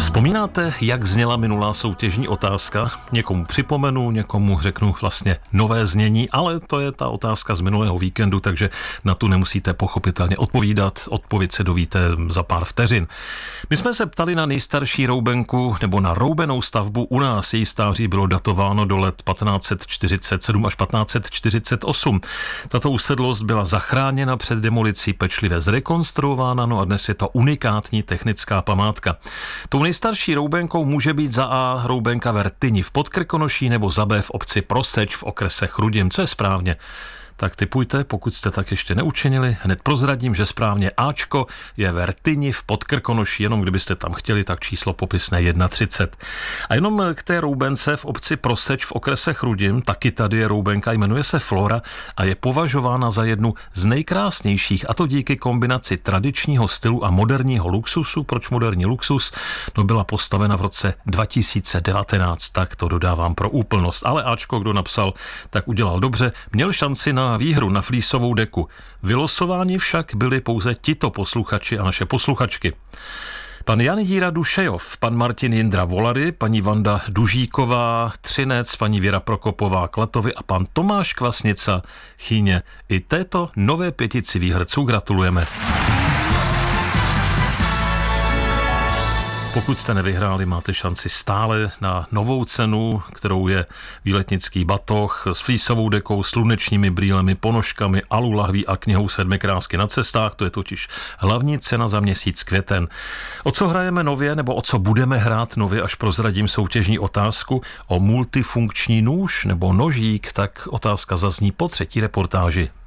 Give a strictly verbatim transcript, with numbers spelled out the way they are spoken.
Vzpomínáte, jak zněla minulá soutěžní otázka? Někomu připomenu, někomu řeknu vlastně nové znění, ale to je ta otázka z minulého víkendu, takže na tu nemusíte pochopitelně odpovídat. Odpověď se dovíte za pár vteřin. My jsme se ptali na nejstarší roubenku nebo na roubenou stavbu u nás. Její stáří bylo datováno do let patnáct set čtyřicet sedm až patnáct set čtyřicet osm. Tato usedlost byla zachráněna před demolicí, pečlivě zrekonstruována, no a dnes je to unikátní technická památka. Tou nejstarší roubenkou může být za A roubenka ve Rtyni v Podkrkonoší nebo za B v obci Proseč v okrese Chrudim. Co je správně? Tak tipujte, pokud jste tak ještě neučinili. Hned prozradím, že správně Ačko je ve Rtyni v Podkrkonoší, jenom kdybyste tam chtěli, tak číslo popisné třicet jedna. A jenom k té roubence v obci Proseč v okrese Chrudim, taky tady je roubenka, jmenuje se Flora a je považována za jednu z nejkrásnějších, a to díky kombinaci tradičního stylu a moderního luxusu. Proč moderní luxus? No, byla postavena v roce dva tisíce devatenáct, tak to dodávám pro úplnost. Ale Ačko, kdo napsal, tak udělal dobře, měl šanci na výhru na flísovou deku. Vylosováni však byli pouze tito posluchači a naše posluchačky. Pan Jan Jíra Dušejov, pan Martin Jindra Volary, paní Vanda Dužíková Třinec, paní Věra Prokopová Klatovy a pan Tomáš Kvasnica Chýně. I této nové pětici výherců gratulujeme. Pokud jste nevyhráli, máte šanci stále na novou cenu, kterou je výletnický batoh s flísovou dekou, slunečními brýlemi, ponožkami, alu lahví a knihou Sedmi krásky na cestách. To je totiž hlavní cena za měsíc květen. O co hrajeme nově, nebo o co budeme hrát nově, až prozradím soutěžní otázku o multifunkční nůž nebo nožík, tak otázka zazní po třetí reportáži.